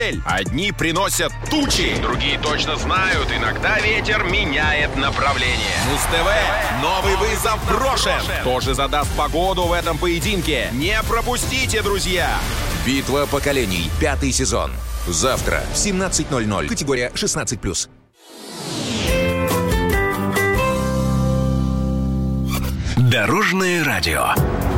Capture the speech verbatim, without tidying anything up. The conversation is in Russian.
Одни приносят тучи, другие точно знают, иногда ветер меняет направление. Муз-ТВ новый вызов брошен. Кто же задаст погоду в этом поединке? Не пропустите, друзья! Битва поколений. Пятый сезон. Завтра в семнадцать ноль ноль. Категория шестнадцать плюс. Дорожное радио.